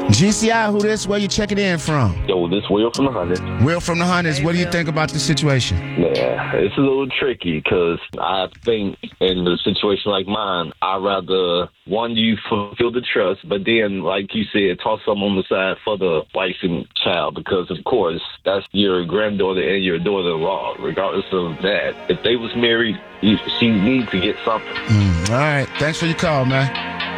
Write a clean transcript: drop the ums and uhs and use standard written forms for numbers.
GCI, who this? Where you checking in from? Yo, this Will from the Hundreds. Will from the Hundreds. What do you think about the situation? Yeah, it's a little tricky because I think in a situation like mine, I'd rather, one, you fulfill the trust, but then, like you said, toss some on the side for the wife and child because, of course, that's your granddaughter and your daughter-in-law. Regardless of that, if they was married, she needs to get something. All right. Thanks for your call, man.